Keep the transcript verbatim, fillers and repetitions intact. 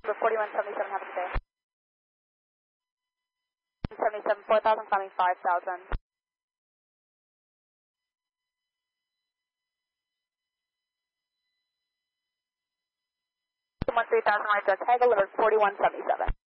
for forty-one seventy-seven, have a good day. seventy-seven, four thousand, climbing five thousand. one three thousand, right direct, tag delivered forty-one seventy-seven.